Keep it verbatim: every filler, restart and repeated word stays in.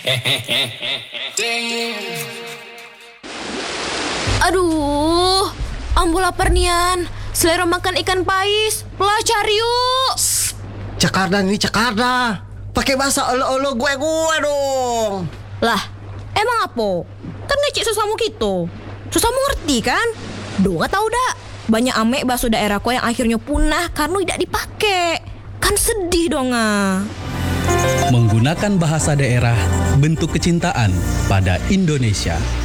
Aduh, ambo lapar nian. Selera makan ikan pais. Lah cari yuk. Cakarda nih Cakarda. Pakai bahasa olo-olo gue-gue dong. Lah, emang apa? Kan ngecek sesamu gitu. Sesamu ngerti kan? Do nggak tahu dak. Banyak amek bakso daerahku yang akhirnya punah karena tidak dipakai. Kan sedih dong ah. Menggunakan bahasa daerah, bentuk kecintaan pada Indonesia.